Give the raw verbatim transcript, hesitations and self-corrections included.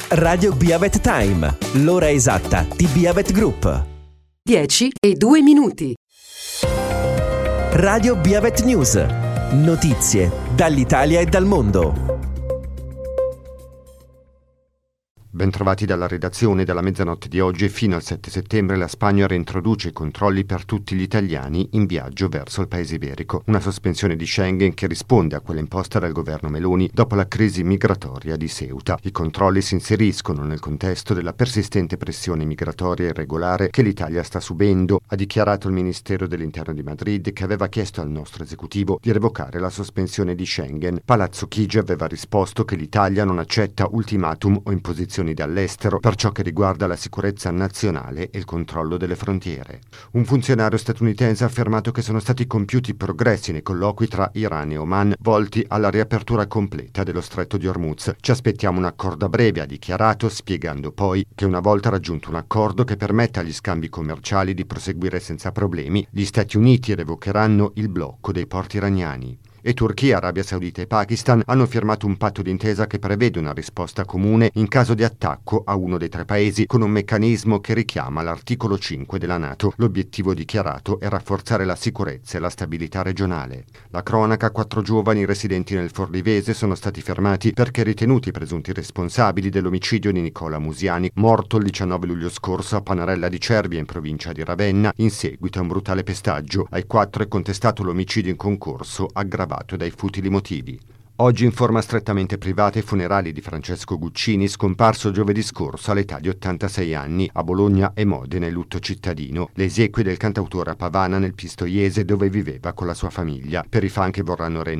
Radio Biavet Time, l'ora esatta di Biavet Group. dieci e due minuti. Radio Biavet News, notizie dall'Italia e dal mondo. Bentrovati dalla redazione. Dalla mezzanotte di oggi fino al sette settembre la Spagna reintroduce i controlli per tutti gli italiani in viaggio verso il paese iberico. Una sospensione di Schengen che risponde a quella imposta dal governo Meloni dopo la crisi migratoria di Ceuta. I controlli si inseriscono nel contesto della persistente pressione migratoria irregolare che l'Italia sta subendo, ha dichiarato il Ministero dell'Interno di Madrid, che aveva chiesto al nostro esecutivo di revocare la sospensione di Schengen. Palazzo Chigi aveva risposto che l'Italia non accetta ultimatum o imposizioni dall'estero per ciò che riguarda la sicurezza nazionale e il controllo delle frontiere. Un funzionario statunitense ha affermato che sono stati compiuti progressi nei colloqui tra Iran e Oman volti alla riapertura completa dello stretto di Hormuz. Ci aspettiamo un accordo a breve, ha dichiarato, spiegando poi che una volta raggiunto un accordo che permetta agli scambi commerciali di proseguire senza problemi, gli Stati Uniti revocheranno il blocco dei porti iraniani. E Turchia, Arabia Saudita e Pakistan hanno firmato un patto d'intesa che prevede una risposta comune in caso di attacco a uno dei tre paesi, con un meccanismo che richiama l'articolo cinque della NATO. L'obiettivo dichiarato è rafforzare la sicurezza e la stabilità regionale. La cronaca: quattro giovani residenti nel Forlivese sono stati fermati perché ritenuti presunti responsabili dell'omicidio di Nicola Musiani, morto il diciannove luglio scorso a Panarella di Cervia, in provincia di Ravenna, in seguito a un brutale pestaggio. Ai quattro è contestato l'omicidio in concorso aggravato dai futili motivi. Oggi, in forma strettamente privata, i funerali di Francesco Guccini, scomparso giovedì scorso all'età di ottantasei anni. A Bologna e Modena è lutto cittadino. Le esequie del cantautore a Pavana, nel Pistoiese, dove viveva con la sua famiglia. Per i fan che vorranno rendere